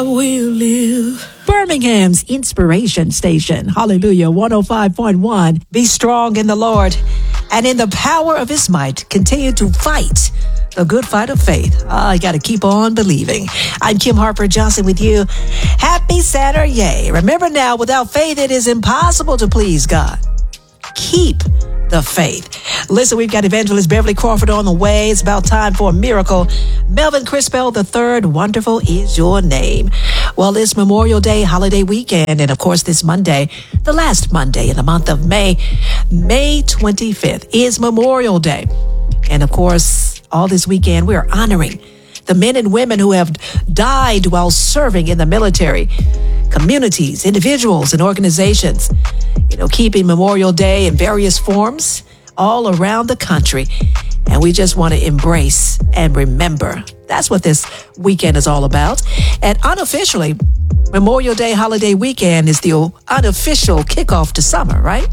We'll live. Birmingham's Inspiration Station. Hallelujah. 105.1. Be strong in the Lord and in the power of his might. Continue to fight the good fight of faith. You got to keep on believing. I'm Kim Harper Johnson with you. Happy Saturday. Remember now, without faith, it is impossible to please God. Keep the faith. Listen, we've got Evangelist Beverly Crawford on the way. It's about time for a miracle. Melvin Crispell III, wonderful is your name. Well, it's Memorial Day holiday weekend, and of course this Monday, the last Monday in the month of May, May 25th is Memorial Day. And of course, all this weekend we are honoring the men and women who have died while serving in the military, communities, individuals, and organizations, keeping Memorial Day in various forms all around the country. And we just want to embrace and remember. That's what this weekend is all about. And unofficially, Memorial Day holiday weekend is the unofficial kickoff to summer, right?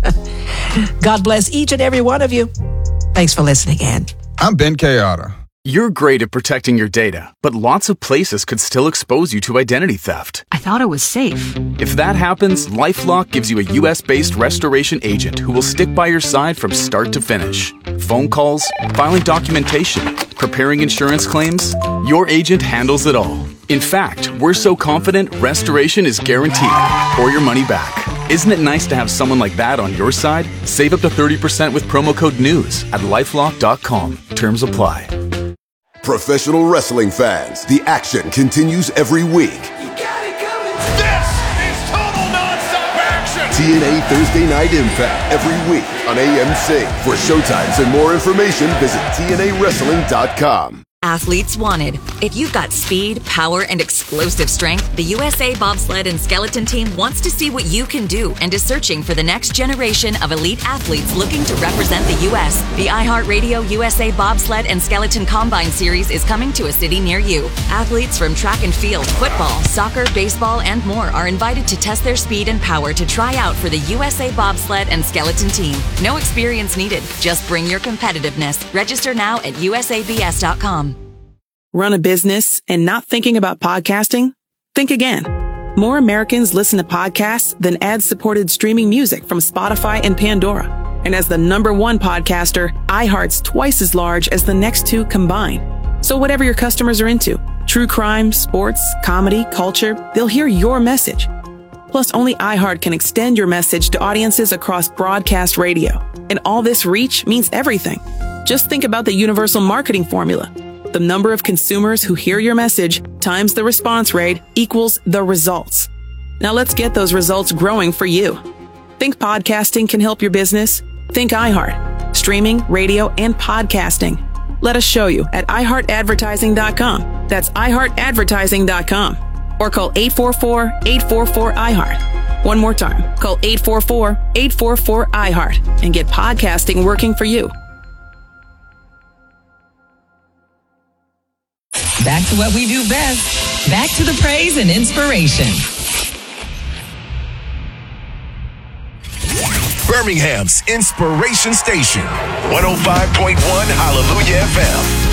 God bless each and every one of you. Thanks for listening in. I'm Ben Kayada. You're great at protecting your data, but lots of places could still expose you to identity theft. I thought it was safe. If that happens, LifeLock gives you a U.S.-based restoration agent who will stick by your side from start to finish. Phone calls, filing documentation, preparing insurance claims, your agent handles it all. In fact, we're so confident restoration is guaranteed or your money back. Isn't it nice to have someone like that on your side? Save up to 30% with promo code NEWS at LifeLock.com. Terms apply. Professional wrestling fans, the action continues every week. You got it coming. This is total nonstop action. TNA Thursday Night Impact every week on AMC. For showtimes and more information, visit TNAWrestling.com. Athletes wanted. If you've got speed, power, and explosive strength, the USA Bobsled and Skeleton Team wants to see what you can do and is searching for the next generation of elite athletes looking to represent the U.S. The iHeartRadio USA Bobsled and Skeleton Combine Series is coming to a city near you. Athletes from track and field, football, soccer, baseball, and more are invited to test their speed and power to try out for the USA Bobsled and Skeleton Team. No experience needed. Just bring your competitiveness. Register now at usabs.com. Run a business and not thinking about podcasting? Think again. More Americans listen to podcasts than ad-supported streaming music from Spotify and Pandora. And as the #1 podcaster, iHeart's twice as large as the next two combined. So whatever your customers are into, true crime, sports, comedy, culture, they'll hear your message. Plus, only iHeart can extend your message to audiences across broadcast radio. And all this reach means everything. Just think about the universal marketing formula. The number of consumers who hear your message times the response rate equals the results. Now let's get those results growing for you. Think podcasting can help your business? Think iHeart. Streaming, radio, and podcasting. Let us show you at iHeartAdvertising.com. That's iHeartAdvertising.com. Or call 844-844-iHeart. One more time. Call 844-844-iHeart and get podcasting working for you. Back to what we do best. Back to the praise and inspiration. Birmingham's Inspiration Station, 105.1 Hallelujah FM.